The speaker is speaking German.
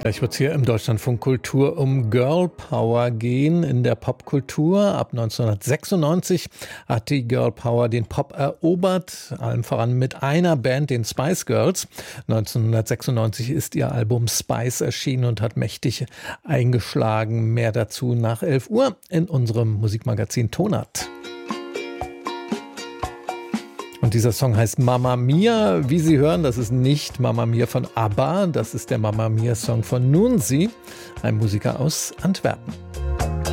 Gleich wird es hier im Deutschlandfunk Kultur um Girl Power gehen in der Popkultur. Ab 1996 hat die Girl Power den Pop erobert, allem voran mit einer Band, den Spice Girls. 1996 ist ihr Album Spice erschienen und hat mächtig eingeschlagen. Mehr dazu nach 11 Uhr in unserem Musikmagazin Tonart. Und dieser Song heißt Mamma Mia. Wie Sie hören, das ist nicht Mamma Mia von ABBA, das ist der Mamma Mia Song von Nunzi, ein Musiker aus Antwerpen.